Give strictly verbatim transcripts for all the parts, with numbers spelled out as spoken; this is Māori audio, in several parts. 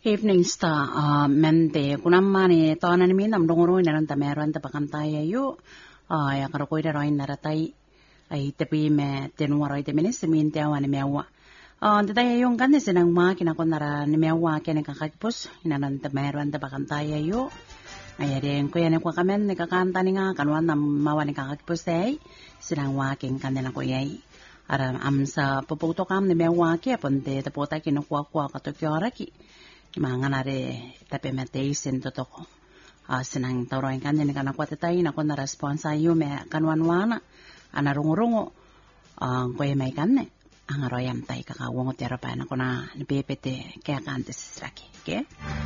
Evening Star, uh, mente kunamani taanani mi namdongoro inaranta meron ta pakantaya yu, uh, ya karoko ida roin naratai, ay tepi me tenuwa roi te minis min te awan mewa. Uh, Dadaya yung ganda sinang ma kinakonara ni mewa kene kakakipus inaranta meron ta pakantaya yu. Ay rin ko yan ko kamen ni kakanta ni nga kanwan na mawa ni kakakipus ay sinang waking kanila ko yay. Aram am sa puputo kam ni mewa ki aponte tapota kinukuha-kuha katukyora ki. Mga nare tapi meditation to toko. Uh, sinang tauroin kanya ni kana kwata tayo na kuna responsa yu me kanwanwana anarungo-rungo uh, kuya may kanne ang aroyam tayo kakawungo tira pa na kuna nipipite kaya kante sisraki. Okay?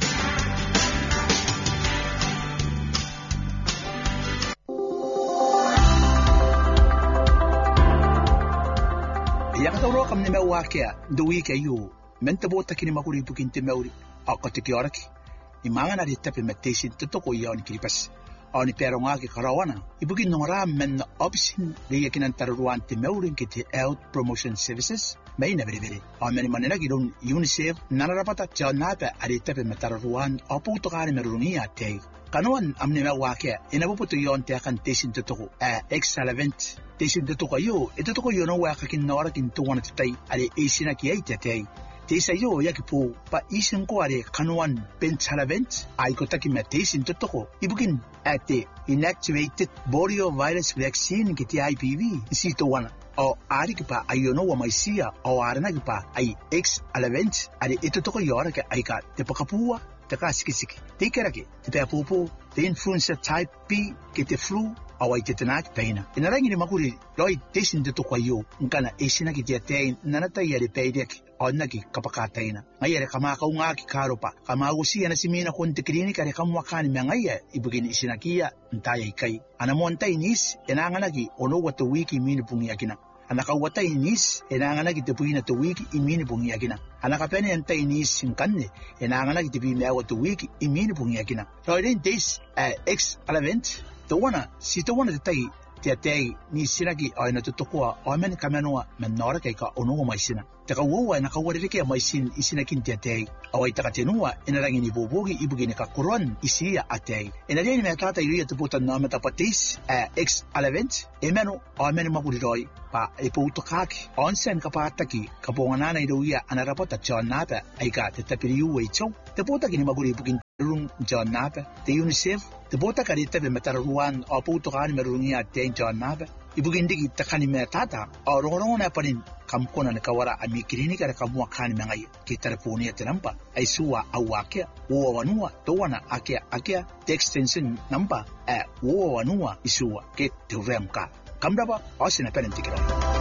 Yang tauro kam ni mewa kaya duwi kayo mentabota kini makuri bukin te meuri ako te kioraki imanga na rita pe meditation to ko ya ni kiripas ani peronga ki karawana ibukin nora men option le yakinan taruan te meuri ki te health promotion services mai na bere ameni manena ki don UNICEF nanarapata chanapa arita pe metaruan apu to kare merungia te kanuan amne mewa ke inabuputo yon te kan teshin to ko a excellent teshin to ko yo ito to ko yo no wa ka kin nora kin to wana tai ale esina ki ai te te Tesa yo yaki po pa isin ko are kanuan pensalavent ay ko taki meditation to ko ibukin ate inactivated poliovirus vaccine kiti I P V sito wana o ari pa ayono wa maisia o arana pa ay X alevent ari ito to ko yora ka ay ka te pakapua te ka sikisiki te kerake te papupo te influenza type B kiti flu awai te tenak peina inarangi ni makuri loi teshin to ko yo ngana esina kiti ate nanata yare peidek Onagi kapakataina ngayere kama ka unga ki karopa kama usia na simina kon te klinika re kamwa kan mengaya ibugin isinakia ntaya ikai ana monta inis enanganagi ono watu wiki mini pungi akina ana ka wata inis enanganagi te puina to wiki imini pungi akina ana ka pene enta inis sinkanne enanganagi te bi me watu wiki imini pungi akina so then this uh, X event to wana si to wana te tai te tei ni sinagi aina tutukua amen kamenua menora kai ka ono mai sina te ka wo na ka wori ke mai sin isinakin te tei awai ta tenua inarangi ni bobogi ibugini ka koron isia atei ina deni me tata iria te puta na meta patis X event emeno amen maburi roi pa e puto kaki onsen ka pataki ka bongana i doia anarapota chanata ai ka te tapiriu e chou te puta kini maburi ibugin rung janata te UNICEF te bota karita be metaruan o puto kan merungia te janata ibugindi ki takani metata o rongo na panin kamkona na kawara ami klinika ra kamwa kan mengai ki telefoni te nampa ai suwa awake wo wanua to wana ake ake te extension number e wo wanua isuwa ke te remka kamdaba osina penentikira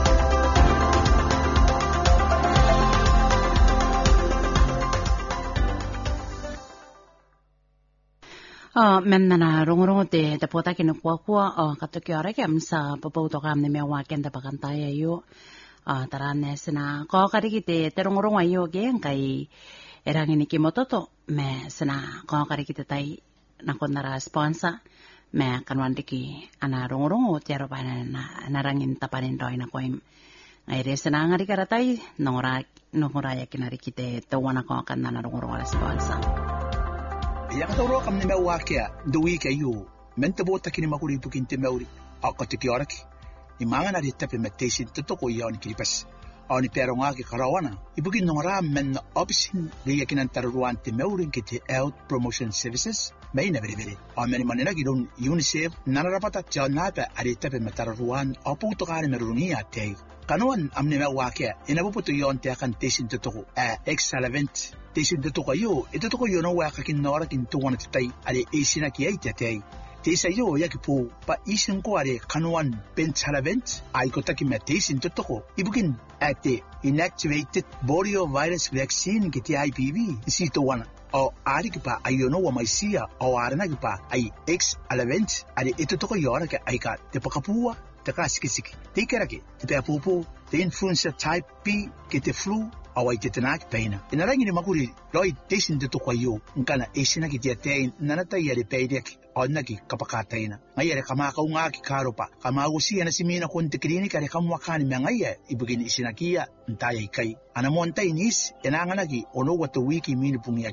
Uh, men na rongo-rongo te te pota kinu kuwa-kuwa uh, katuki ore kem sa papauto kam ni mewa ken te pakantaya yu uh, tarane sina ko kari kite te rongo-rongo ayo gen kai erang ini kimototo me sina ko kari kite tai nakondara sponsor me kanwan diki ana rongo-rongo tiaro pa na narangin tapanin doi na koim ngaire sina ngari karatai nongora nongora yakinari kite te wana ko kan na rongo-rongo sponsor Yang tauro kam ni mewa kaya duwi kayo mentabota kini makuri bukin te meuri ako te kioraki imanga na rita pe meditation to ko ya ni kiripas ani peronga ki karawana ibugin nora men option le yakinan taruan te meuri ki te health promotion services mai na bere bere ameni manena ki don UNICEF nanarapata chanapa arita pe metaruan apu to kare merungia te kanuan amne mewa kaya inabuputo yon te akan teshin to ko X event Teshin to ko yo ito to ko yo no wa ka kin nora kin to wana tai ale esina ki ai te tai tesa yo yaki po pa isin ko are kanuan pensalavent ai ko taki meditation to to ko ibugin ate inactivated poliovirus vaccine ki te I P V si to wana o ari ki pa ayo no wa maisia o arana ki pa ai X event ale ito to ko yo ara ka ai ka te pakapua te ka sikisiki te kerake te papupo te influenza type B ki te flu awai te tenak peina inarangi ni makuri loi teshin te to kwa yo ngana esina ki te te nanata yare peidek onagi kapakataina ngayere kama ka unga ki karopa kama usia na simina kon te klinika re kamwa kan mengaya ibugin isinakia ntaya ikai ana monta inis enanganagi ono watu wiki mini pungi yakina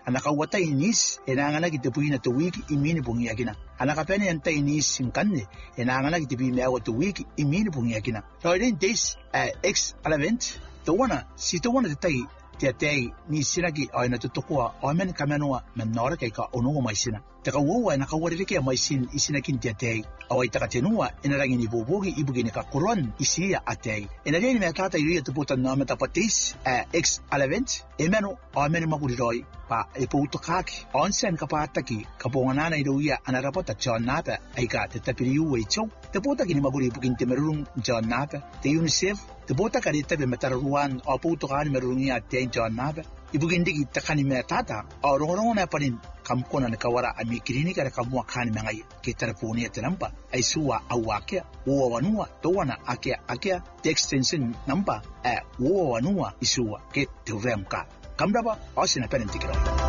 anakawata inis enangana ki te puina te wiki imini bungi akina anakapene anta inis sinkanne enangana ki te pi mewa te wiki imini bungi akina so in this uh, ex element the one si the one te tai te tai ni sinaki aina te tokoa o men kamanoa menora kai ka ono mai sina te ka wo na ka wori ke mai sin isina kin te tai o ita ka tenua ina rangi ni bobogi ibugi ni ka koron isia atei ina ni me tata iri te puta na meta patis ex element emeno o men makuri roi pa e puto kaki onsen ka pataki ka bongana i ruia ana rapota John Napa ai ka te tapiriu e chou te puta ki ni makuri bukin te merung John Napa te UNICEF te puta ka rita be metara ruan o puto ka ni merungia te John Napa ibukin digi takani me tata o rongorongo na panin kamkona na kawara ami klinika ka mua kani mengai ke telefoni te namba ai suwa awake wo wanua to wana ake ake extension number e wo wanua isuwa ke te remka kamdaba osina penentikero